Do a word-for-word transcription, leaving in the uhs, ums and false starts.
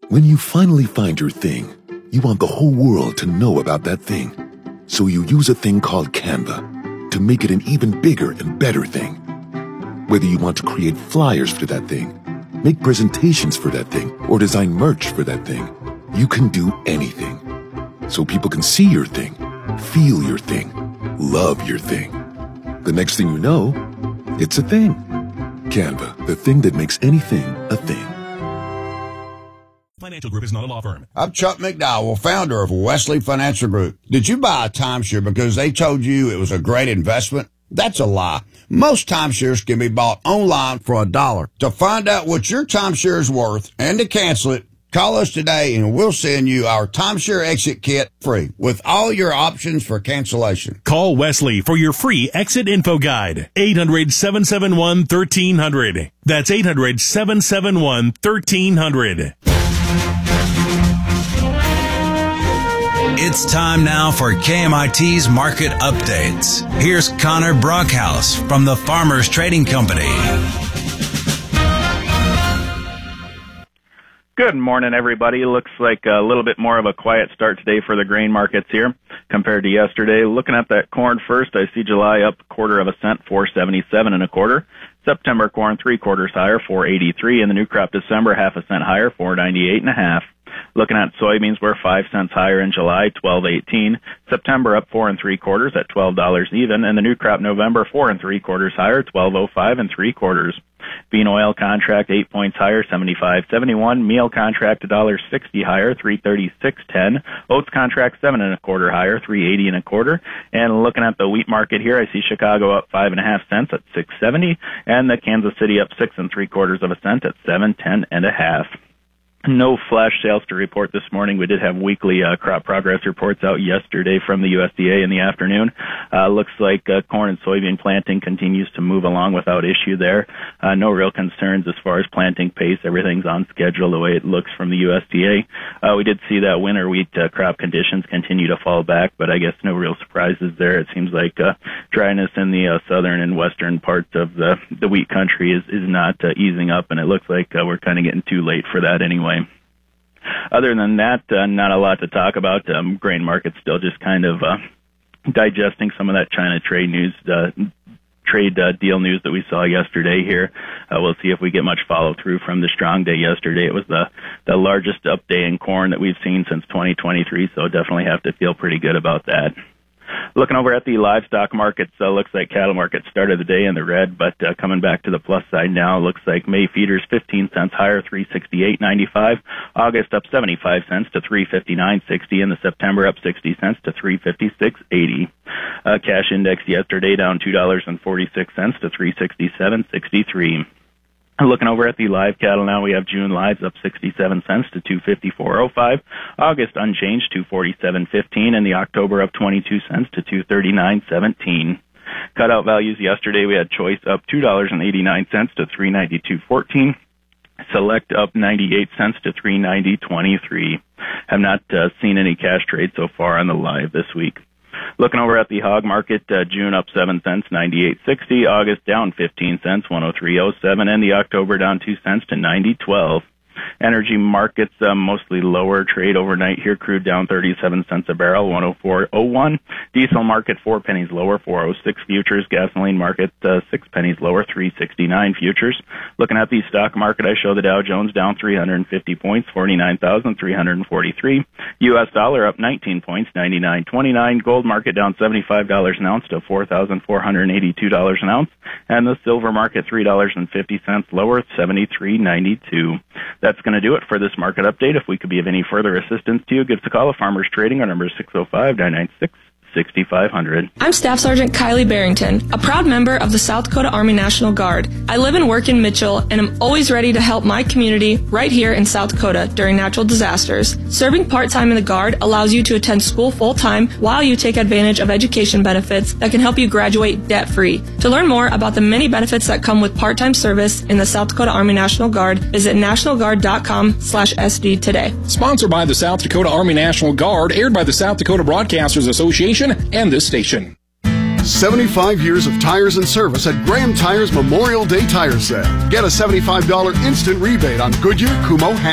When you finally find your thing, you want the whole world to know about that thing. So you use a thing called Canva to make it an even bigger and better thing. Whether you want to create flyers for that thing, make presentations for that thing, or design merch for that thing, you can do anything. So people can see your thing, feel your thing, love your thing. The next thing you know, it's a thing. Canva, the thing that makes anything a thing. Financial Group is not a law firm. I'm Chuck McDowell, founder of Wesley Financial Group. Did you buy a timeshare because they told you it was a great investment? That's a lie. Most timeshares can be bought online for a dollar. To find out what your timeshare is worth and to cancel it, call us today and we'll send you our timeshare exit kit free with all your options for cancellation. Call Wesley for your free exit info guide. eight hundred, seven seven one, one three zero zero. That's eight hundred, seven seven one, one three zero zero. It's time now for K M I T's Market Updates. Here's Connor Brockhouse from the Farmers Trading Company. Good morning, everybody. Looks like a little bit more of a quiet start today for the grain markets here compared to yesterday. Looking at that corn first, I see July up a quarter of a cent, four seventy-seven and a quarter. September corn three quarters higher, four eighty-three, and the new crop December half a cent higher, four ninety-eight and a half. Looking at soybeans, we're five cents higher in July, twelve eighteen. September up four and three quarters at twelve dollars even, and the new crop November four and three quarters higher, twelve oh five and three quarters. Bean oil contract eight points higher, seventy-five seventy-one. Meal contract a dollar sixty higher, three thirty-six ten. Oats contract seven and a quarter higher, three eighty and a quarter. And looking at the wheat market here, I see Chicago up five and a half cents at six seventy, and the Kansas City up six and three quarters of a cent at seven ten and a half. No flash sales to report this morning. We did have weekly uh, crop progress reports out yesterday from the U S D A in the afternoon. Uh, looks like uh, corn and soybean planting continues to move along without issue there. Uh, no real concerns as far as planting pace. Everything's on schedule the way it looks from the U S D A. Uh, we did see that winter wheat uh, crop conditions continue to fall back, but I guess no real surprises there. It seems like uh, dryness in the uh, southern and western parts of the, the wheat country is, is not uh, easing up, and it looks like uh, we're kind of getting too late for that anyway. Other than that, uh, not a lot to talk about. Um, grain market's still just kind of uh, digesting some of that China trade news, uh, trade uh, deal news that we saw yesterday here. Uh, we'll see if we get much follow through from the strong day yesterday. It was the the largest up day in corn that we've seen since twenty twenty-three, so definitely have to feel pretty good about that. Looking over at the livestock markets, uh, looks like cattle markets started the day in the red, but uh, coming back to the plus side now, looks like May feeders fifteen cents higher, three sixty-eight ninety-five. August up seventy-five cents to three fifty-nine sixty, and the September up sixty cents to three fifty-six eighty. Uh, cash index yesterday down two dollars and forty-six cents to three sixty-seven sixty-three. Looking over at the live cattle now, we have June lives up sixty-seven cents to two fifty-four oh five. August unchanged, two forty-seven fifteen, and the October up twenty-two cents to two thirty-nine seventeen. Cutout values yesterday, we had choice up two dollars and eighty-nine cents to three ninety-two fourteen. Select up ninety-eight cents to three ninety twenty-three. Have not uh, seen any cash trade so far on the live this week. Looking over at the hog market, uh, June up seven cents, ninety-eight sixty. August down fifteen cents, one oh three oh seven, and the October down two cents to ninety twelve. Energy markets uh, mostly lower trade overnight here. Crude down thirty-seven cents a barrel, one oh four oh one. Diesel market four pennies lower, four oh six futures. Gasoline market uh, six pennies lower, three sixty-nine futures. Looking at the stock market, I show the Dow Jones down three hundred fifty points, forty-nine thousand three hundred forty-three. U S dollar up nineteen points, ninety-nine twenty-nine. Gold market down seventy-five dollars an ounce to four thousand four hundred eighty-two dollars an ounce. And the silver market three dollars and fifty cents lower, seventy-three ninety-two. That's going to do it for this market update. If we could be of any further assistance to you, give us a call at Farmers Trading. Our number is six oh five, nine nine six, six five zero zero. I'm Staff Sergeant Kylie Barrington, a proud member of the South Dakota Army National Guard. I live and work in Mitchell, and I'm always ready to help my community right here in South Dakota during natural disasters. Serving part-time in the Guard allows you to attend school full-time while you take advantage of education benefits that can help you graduate debt-free. To learn more about the many benefits that come with part-time service in the South Dakota Army National Guard, visit national guard dot com slash S D today. Sponsored by the South Dakota Army National Guard, aired by the South Dakota Broadcasters Association and this station. seventy-five years of tires and service at Graham Tires Memorial Day Tire Sale. Get a seventy-five dollars instant rebate on Goodyear, Kumho,